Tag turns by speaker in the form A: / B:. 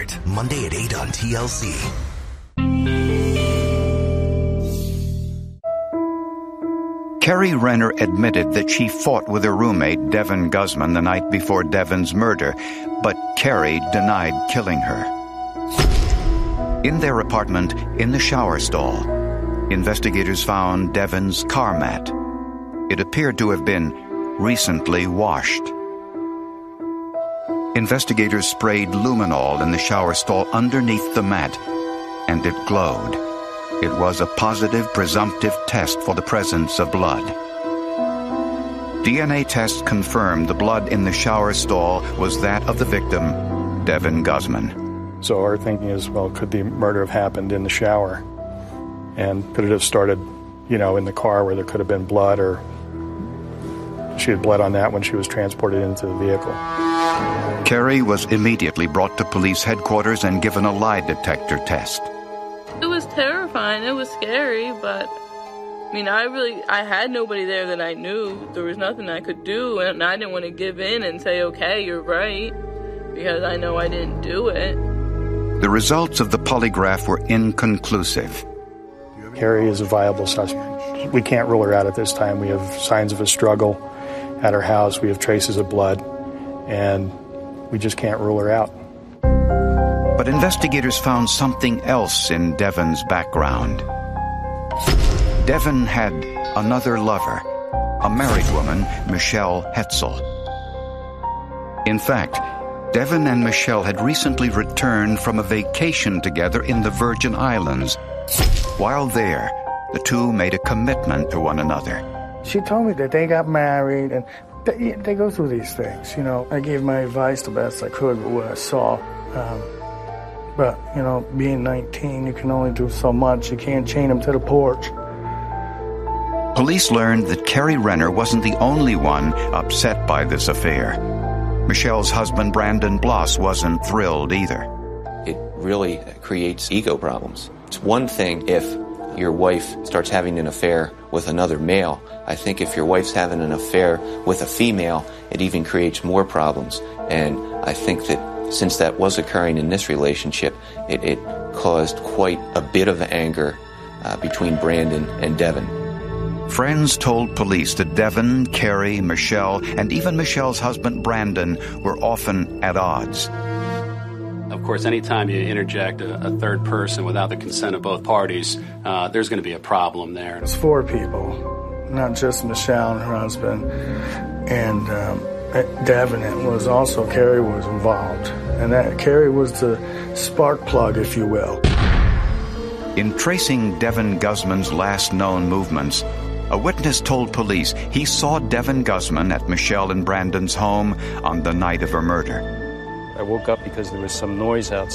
A: Report, Monday at 8 on TLC.
B: Carrie Renner admitted that she fought with her roommate, Devin Guzman, the night before Devin's murder, but Carrie denied killing her. In their apartment, in the shower stall, investigators found Devin's car mat. It appeared to have been recently washed. Investigators sprayed luminol in the shower stall underneath the mat, and it glowed. It was a positive presumptive test for the presence of blood. DNA tests confirmed the blood in the shower stall was that of the victim, Devin Guzman.
C: So our thinking is, well, could the murder have happened in the shower? And could it have started, in the car where there could have been blood, or she had bled on that when she was transported into the vehicle?
B: Carrie was immediately brought to police headquarters and given a lie detector test.
D: It was terrifying. It was scary, but I had nobody there that I knew. There was nothing I could do, and I didn't want to give in and say, okay, you're right, because I know I didn't do it.
B: The results of the polygraph were inconclusive.
C: Carrie is a viable suspect. We can't rule her out at this time. We have signs of a struggle at her house. We have traces of blood, and we just can't rule her out.
B: But investigators found something else in Devin's background. Devin had another lover, a married woman, Michelle Hetzel. In fact, Devin and Michelle had recently returned from a vacation together in the Virgin Islands. While there, the two made a commitment to one another.
E: She told me that they got married, and they go through these things. I gave my advice the best I could with what I saw. But, being 19, you can only do so much. You can't chain them to the porch.
B: Police learned that Carrie Renner wasn't the only one upset by this affair. Michelle's husband, Brandon Bloss, wasn't thrilled either.
F: It really creates ego problems. It's one thing if your wife starts having an affair with another male. I think if your wife's having an affair with a female, it even creates more problems. And I think that since that was occurring in this relationship, it caused quite a bit of anger between Brandon and Devin.
B: Friends told police that Devin, Carrie, Michelle, and even Michelle's husband, Brandon, were often at odds.
G: Of course, anytime you interject a third person without the consent of both parties, there's going to be a problem there.
E: It's 4 people, not just Michelle and her husband, and Devin. It was also Carrie was involved, and that Carrie was the spark plug, if you will.
B: In tracing Devin Guzman's last known movements, a witness told police he saw Devin Guzman at Michelle and Brandon's home on the night of her murder.
C: I woke up because there was some noise outside.